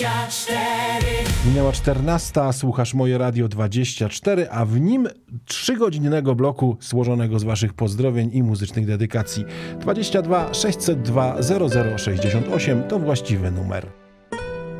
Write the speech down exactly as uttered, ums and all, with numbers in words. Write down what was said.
dwadzieścia cztery. Minęła czternasta, słuchasz Moje Radio dwadzieścia cztery, a w nim trzygodzinnego bloku złożonego z waszych pozdrowień i muzycznych dedykacji. dwadzieścia dwa sześćset dwa zero zero sześćdziesiąt osiem to właściwy numer.